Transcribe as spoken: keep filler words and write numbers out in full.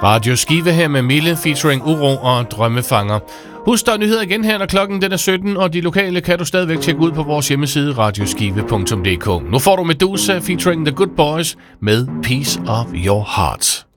Radio Skive her med Mille featuring Uro og Drømmefanger. Husk, der er nyheder igen her, når klokken den er sytten, og de lokale kan du stadigvæk tjekke ud på vores hjemmeside radioskive punktum d k. Nu får du Medusa featuring The Good Boys med Piece of Your Heart.